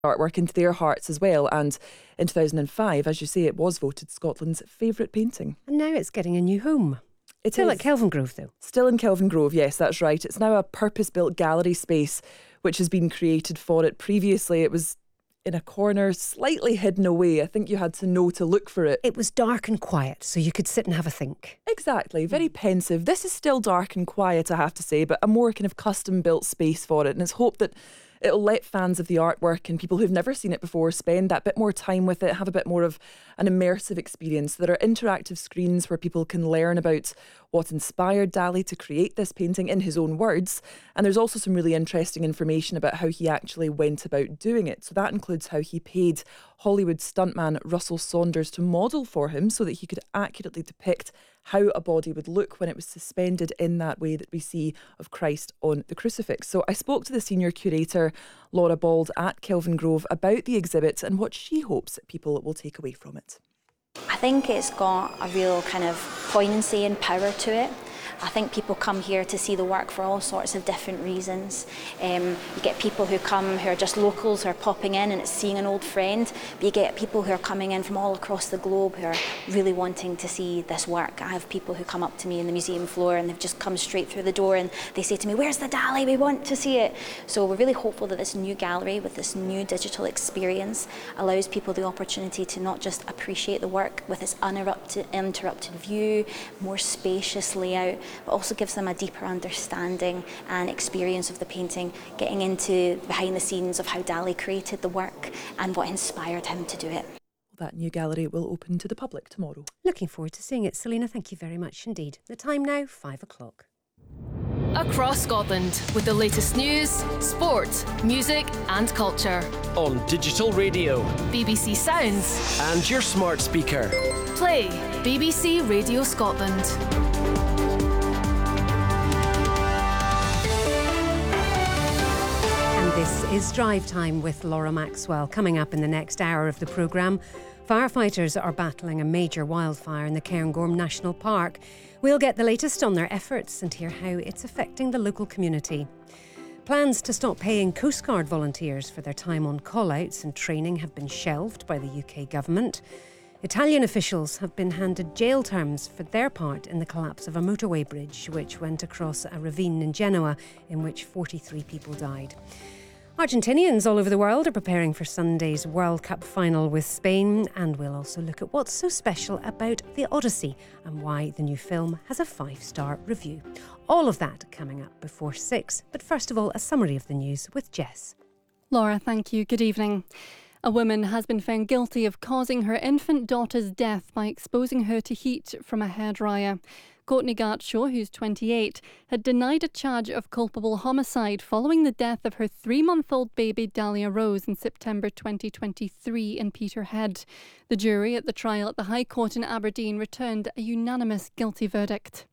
artwork into their hearts as well. And in 2005, as you say, it was voted Scotland's favourite painting. And now it's getting a new home. It's still at Kelvingrove, though. Still in Kelvingrove, yes, that's right. It's now a purpose-built gallery space which has been created for it. Previously, it was in a corner, slightly hidden away. I think you had to know to look for it. It was dark and quiet, so you could sit and have a think. Exactly, very pensive. This is still dark and quiet, I have to say, but a more kind of custom-built space for it. And it's hoped that it'll let fans of the artwork and people who've never seen it before spend that bit more time with it, have a bit more of an immersive experience. There are interactive screens where people can learn about what inspired Dali to create this painting in his own words. And there's also some really interesting information about how he actually went about doing it. So that includes how he paid Hollywood stuntman Russell Saunders to model for him so that he could accurately depict how a body would look when it was suspended in that way that we see of Christ on the crucifix. So I spoke to the senior curator, Laura Bald, at Kelvingrove about the exhibit and what she hopes people will take away from it. I think it's got a real kind of poignancy and power to it. I think people come here to see the work for all sorts of different reasons. You get people who come who are just locals who are popping in and it's seeing an old friend, but you get people who are coming in from all across the globe who are really wanting to see this work. I have people who come up to me in the museum floor and they've just come straight through the door and they say to me, "Where's the Dali? We want to see it." So we're really hopeful that this new gallery with this new digital experience allows people the opportunity to not just appreciate the work with its uninterrupted view, more spacious layout, but also gives them a deeper understanding and experience of the painting, getting into behind the scenes of how Dali created the work and what inspired him to do it. That new gallery will open to the public tomorrow. Looking forward to seeing it, Selena. Thank you very much indeed. The time now, 5 o'clock. Across Scotland with the latest news, sport, music and culture. On digital radio, BBC Sounds and your smart speaker. Play BBC Radio Scotland. This is Drive Time with Laura Maxwell. Coming up in the next hour of the programme, firefighters are battling a major wildfire in the Cairngorm National Park. We'll get the latest on their efforts and hear how it's affecting the local community. Plans to stop paying Coast Guard volunteers for their time on call-outs and training have been shelved by the UK government. Italian officials have been handed jail terms for their part in the collapse of a motorway bridge which went across a ravine in Genoa in which 43 people died. Argentinians all over the world are preparing for Sunday's World Cup final with Spain, and we'll also look at what's so special about The Odyssey and why the new film has a 5-star review. All of that coming up before 6, but first of all, a summary of the news with Jess. Laura, thank you. Good evening. A woman has been found guilty of causing her infant daughter's death by exposing her to heat from a hairdryer. Courtney Gartshaw, who's 28, had denied a charge of culpable homicide following the death of her 3-month-old baby Dahlia Rose in September 2023 in Peterhead. The jury at the trial at the High Court in Aberdeen returned a unanimous guilty verdict.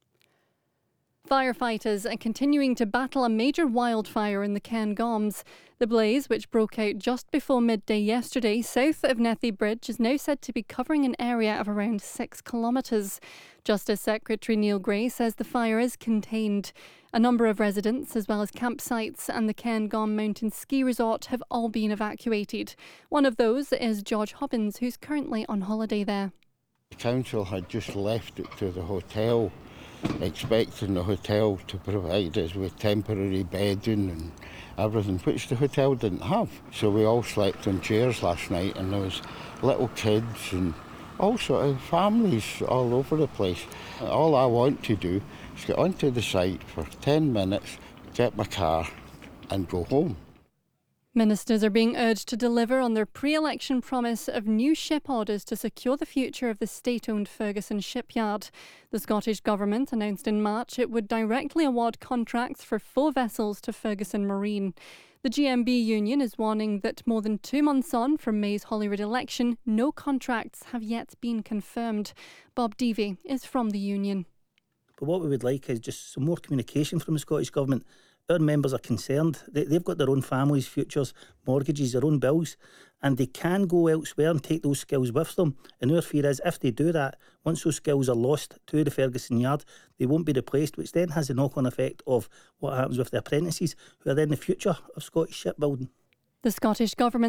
Firefighters are continuing to battle a major wildfire in the Cairngorms. The blaze, which broke out just before midday yesterday south of Nethy Bridge, is now said to be covering an area of around 6 kilometres. Justice Secretary Neil Gray says the fire is contained. A number of residents, as well as campsites and the Cairngorm Mountain Ski Resort, have all been evacuated. One of those is George Hobbins, who's currently on holiday there. The council had just left it to the hotel, expecting the hotel to provide us with temporary bedding and everything, which the hotel didn't have. So we all slept on chairs last night, and there was little kids and all sort of families all over the place. All I want to do is get onto the site for 10 minutes, get my car and go home. Ministers are being urged to deliver on their pre-election promise of new ship orders to secure the future of the state-owned Ferguson shipyard. The Scottish Government announced in March it would directly award contracts for 4 vessels to Ferguson Marine. The GMB union is warning that more than 2 months on from May's Holyrood election, no contracts have yet been confirmed. Bob Deavy is from the union. But what we would like is just some more communication from the Scottish Government. Our members are concerned. They've got their own families, futures, mortgages, their own bills, and they can go elsewhere and take those skills with them. And our fear is if they do that, once those skills are lost to the Ferguson yard, they won't be replaced, which then has a knock-on effect of what happens with the apprentices, who are then the future of Scottish shipbuilding. The Scottish Government